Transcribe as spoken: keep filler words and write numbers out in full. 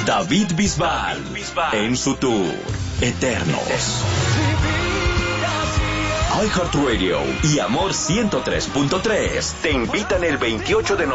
David Bisbal en su tour Eternos. iHeartRadio y Amor ciento tres punto tres te invitan el veintiocho de noviembre